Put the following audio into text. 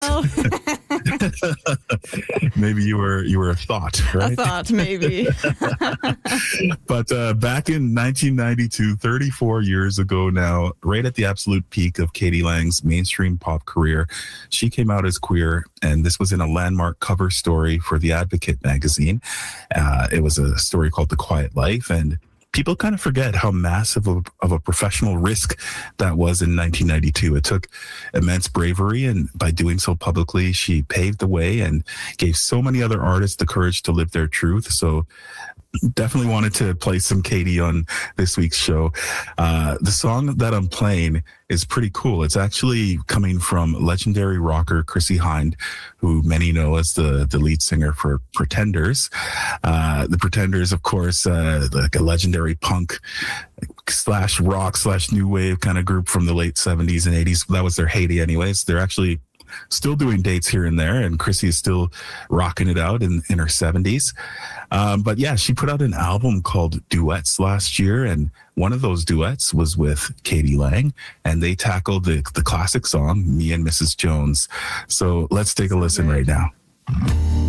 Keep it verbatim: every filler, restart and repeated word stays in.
Oh. Maybe you were you were a thought, right? I thought maybe. But uh, back in nineteen ninety-two, thirty-four years ago now, right at the absolute peak of k d. lang's mainstream pop career, she came out as queer, and this was in a landmark cover story for The Advocate magazine. Uh, it was a story called The Quiet Life, and people kind of forget how massive of, of a professional risk that was in nineteen ninety-two. It took immense bravery, and by doing so publicly, she paved the way and gave so many other artists the courage to live their truth. So definitely wanted to play some Katie on this week's show. Uh, the song that I'm playing is pretty cool. It's actually coming from legendary rocker Chrissie Hynde, who many know as the, the lead singer for Pretenders. Uh, the Pretenders, of course, uh, like a legendary punk slash rock slash new wave kind of group from the late seventies and eighties. That was their heyday anyways. They're actually still doing dates here and there, and Chrissie is still rocking it out in, in her seventies. Um, but yeah, she put out an album called Duets last year, and one of those duets was with k d. lang, and they tackled the, the classic song, Me and Missus Jones. So let's take a listen right now.